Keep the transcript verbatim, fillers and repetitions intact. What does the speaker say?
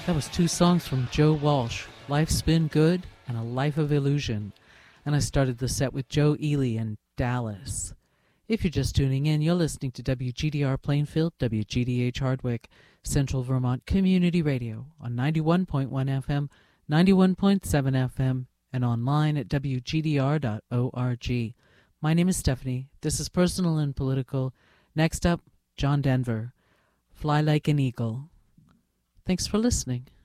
That was two songs from Joe Walsh, Life's Been Good and A Life of Illusion. And I started the set with Joe Ely and Dallas. If you're just tuning in, you're listening to W G D R Plainfield, W G D H Hardwick, Central Vermont Community Radio on ninety-one point one F M, ninety-one point seven F M, and online at W G D R dot org. My name is Stephanie. This is Personal and Political. Next up, John Denver, Fly Like an Eagle. Thanks for listening.